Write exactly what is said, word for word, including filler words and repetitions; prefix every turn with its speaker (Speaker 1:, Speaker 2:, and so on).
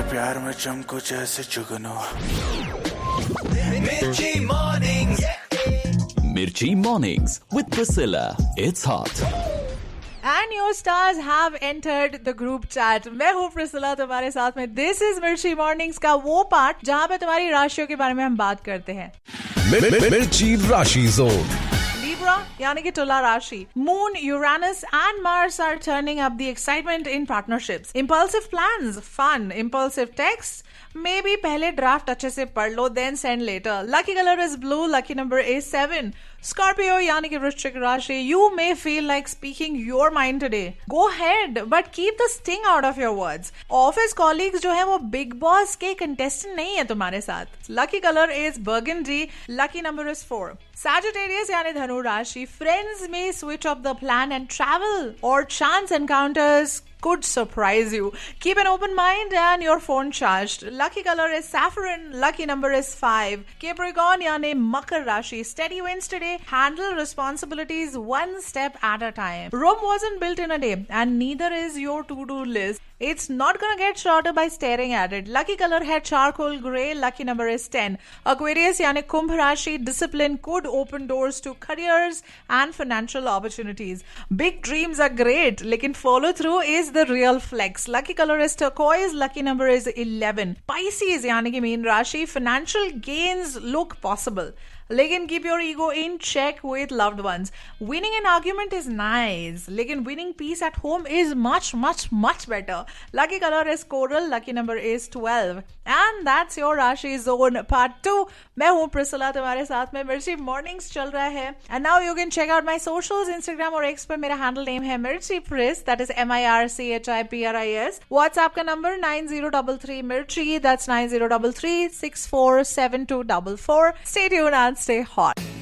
Speaker 1: तेरे प्यार में चमको जैसे जुगनू.
Speaker 2: Mirchi Mornings.
Speaker 3: Mirchi Mornings with Priscilla. It's hot.
Speaker 4: And your stars have entered the group chat. मैं हूँ प्रिसिला तुम्हारे साथ में. This is मिर्ची मॉर्निंग्स का वो पार्ट जहाँ पे तुम्हारी राशियों के बारे में हम बात करते हैं.
Speaker 5: मिर्ची राशि जोन.
Speaker 4: Libra यानी कि तुला राशि. Moon, Uranus and Mars are turning up the excitement in partnerships. Impulsive plans, fun. Impulsive texts, maybe पहले draft अच्छे से पढ़ लो, then send later. Lucky color is blue. Lucky number is seven. Scorpio यानी कि वृश्चिक राशि. You may feel like speaking your mind today. Go ahead, but keep the sting out of your words. Office colleagues जो है वो Big Boss के contestant नहीं है तुम्हारे साथ. Lucky color is burgundy. Lucky number is four. Sagittarius यानी धनु राशि. Friends may switch up the plan and travel or chance encounters could surprise you. Keep an open mind and your phone charged. Lucky color is saffron. Lucky number is five. Capricorn यानी मकर राशि. Steady wins today. Handle responsibilities one step at a time. Rome wasn't built in a day, and neither is your to-do list. It's not gonna get shorter by staring at it. Lucky color है charcoal gray. Lucky number is ten. Aquarius यानी कुंभ राशि. Discipline could open doors to careers and financial opportunities. Big dreams are great, लेकिन follow through is the real flex. Lucky color is turquoise. Lucky number is eleven. Pisces यानी कि mean राशि. Financial gains look possible, लेकिन keep your ego in check with loved ones. Winning an argument is nice, लेकिन winning peace at home is much, much, much better. Lucky color is coral. Lucky number is twelve. And that's your Rashi Zone Part two. मैं हूँ Priscilla तुम्हारे साथ में. मिर्ची mornings चल रहा है. And now you can check out my socials. Instagram और X पर मेरा handle name है मिर्ची प्रिस. That is M I R C H I P R I S. WhatsApp का number nine zero three three मिर्ची. That's nine zero three three six four seven two four four. Stay tuned and stay hot.